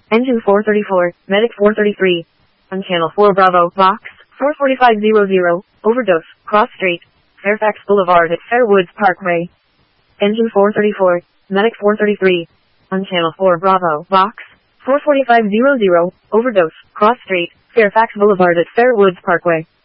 Engine 434, Medic 433. On Channel 4 Bravo, Box 44500, Overdose, Cross Street, Fairfax Boulevard at Fairwoods Parkway. Engine 434, Medic 433. On Channel 4 Bravo, Box 44500, Overdose, Cross Street, Fairfax Boulevard at Fairwoods Parkway.